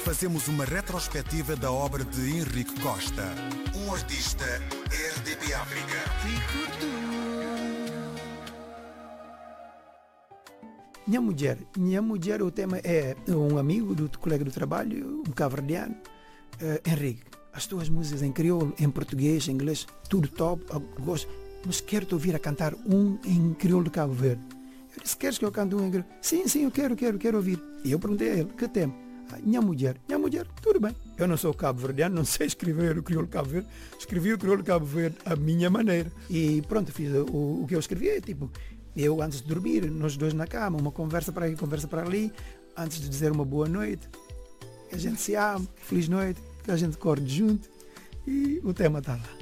fazemos uma retrospectiva da obra de Henrique Costa, um artista RDP África. Minha mulher, o tema é um amigo do colega do trabalho, um cabo-verdiano, Henrique. As tuas músicas em crioulo, em português, em inglês, tudo top, eu gosto. Mas quero-te ouvir a cantar um em crioulo de Cabo Verde. Eu disse, queres que eu cante um em crioulo? Sim, eu quero ouvir. E eu perguntei a ele, que tema? Minha mulher, tudo bem. Eu não sou cabo-verdiano, não sei escrever o crioulo de Cabo Verde. Escrevi o crioulo de Cabo Verde à minha maneira. E pronto, fiz o que eu escrevi, é tipo... Eu, antes de dormir, nós dois na cama, uma conversa para aqui, conversa para ali, antes de dizer uma boa noite, que a gente se ama, feliz noite, que a gente acorde junto, e o tema está lá.